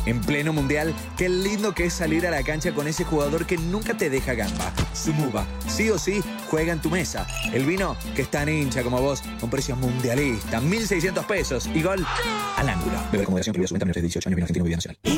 En pleno mundial, qué lindo que es salir a la cancha con ese jugador que nunca te deja gamba. Sumuba, sí o sí, juega en tu mesa. El vino que es tan hincha como vos, con precios mundialistas, 1.600 pesos y gol al ángulo. Beber con moderación, prohibida su venta menores de 18 años, vino argentino, bebida nacional.